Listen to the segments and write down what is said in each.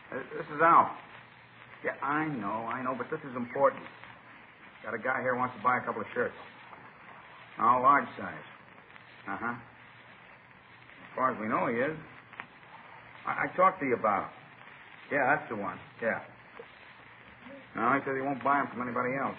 This is Al. Yeah, I know, but this is important. Got a guy here who wants to buy a couple of shirts. All large size. Uh-huh. As far as we know, he is. I talked to you about him. Yeah, that's the one. Yeah. No, he says he won't buy them from anybody else.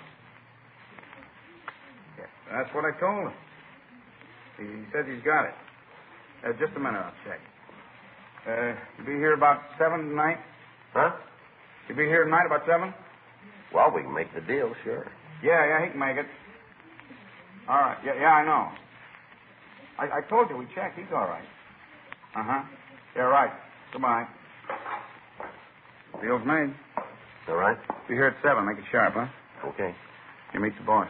Yeah, that's what I told him. He says he's got it. Just a minute, I'll check. You be here about 7 tonight? Huh? You be here tonight about 7? Well, we can make the deal, sure. Yeah, he can make it. All right. Yeah, I know. I told you we checked. He's all right. Uh-huh. Yeah, right. Goodbye. Deal's made. All right. Be here at 7. Make it sharp, huh? Okay. You meet the boss.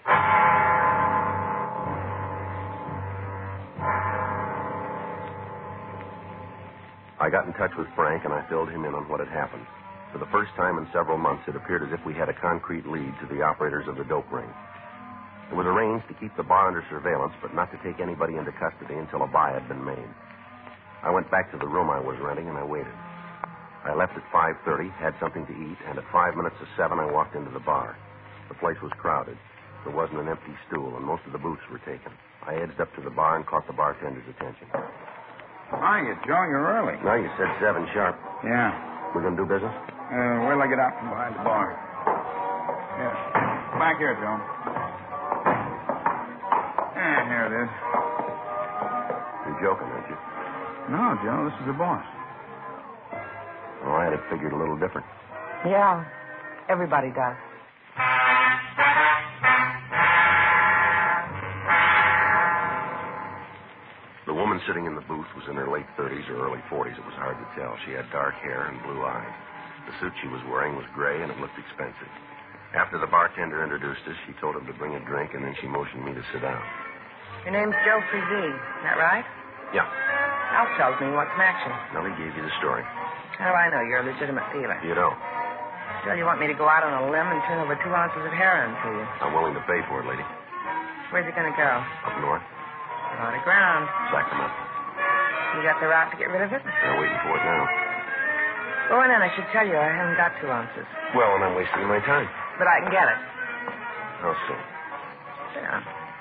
I got in touch with Frank, and I filled him in on what had happened. For the first time in several months, it appeared as if we had a concrete lead to the operators of the dope ring. It was arranged to keep the bar under surveillance, but not to take anybody into custody until a buy had been made. I went back to the room I was renting, and I waited. I left at 5:30, had something to eat, and at 5 minutes to 7, I walked into the bar. The place was crowded. There wasn't an empty stool, and most of the booths were taken. I edged up to the bar and caught the bartender's attention. Hiya, Joe. You're early. Now, you said 7 sharp. Yeah. We're going to do business? Wait till I get out from behind the bar. Yeah. Back here, Joe. Here it is. You're joking, aren't you? No, Joe. This is the boss. All right, it figured a little different. Yeah, everybody does. The woman sitting in the booth was in her late 30s or early 40s. It was hard to tell. She had dark hair and blue eyes. The suit she was wearing was gray, and it looked expensive. After the bartender introduced us, she told him to bring a drink, and then she motioned me to sit down. Your name's Joe Frizee, is that right? Yeah. Al tells me you want some action. Now, he gave you the story. How do I know you're a legitimate dealer? You don't. Still, you want me to go out on a limb and turn over 2 ounces of heroin to you. I'm willing to pay for it, lady. Where's it going to go? Up north. A lot of ground. Sacramento. You got the route to get rid of it? They're waiting for it now. Oh, and then I should tell you I haven't got 2 ounces. Well, and I'm wasting my time. But I can get it. How soon? Yeah.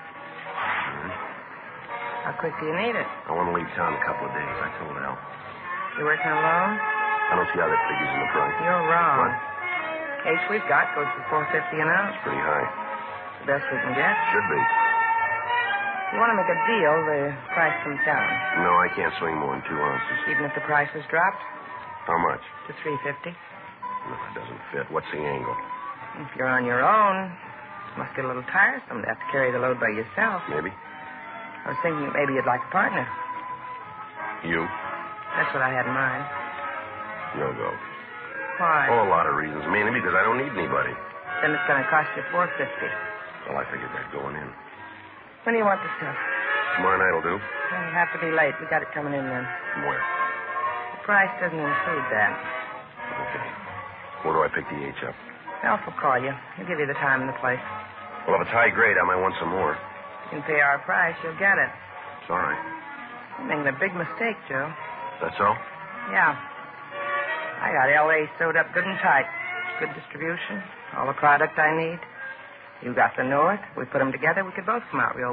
How quick do you need it? I want to leave town a couple of days. I told Al. You working alone? I don't see how that figures in the price. You're wrong. What? Case we've got goes for $4.50 an ounce. Pretty high. The best we can get. Should be. If you want to make a deal, the price comes down. No, I can't swing more than 2 ounces. Even if the price was dropped How much? to $3.50. No, it doesn't fit. What's the angle? If you're on your own, it must get a little tiresome to have to carry the load by yourself. Maybe. I was thinking maybe you'd like a partner. You? That's what I had in mind. No go. Why? Oh, a lot of reasons. Mainly because I don't need anybody. Then it's going to cost you $4.50. Well, I figured that going in. When do you want the stuff? Tomorrow night will do. It'll have to be late. We got it coming in then. From where? The price doesn't include that. Okay. Where do I pick the H up? Alf will call you. He'll give you the time and the place. Well, if it's high grade, I might want some more. You can pay our price. You'll get it. It's all right. You're making a big mistake, Joe. That's all? Yeah. I got L.A. sewed up good and tight. Good distribution. All the product I need. You got the North. We put them together. We could both come out real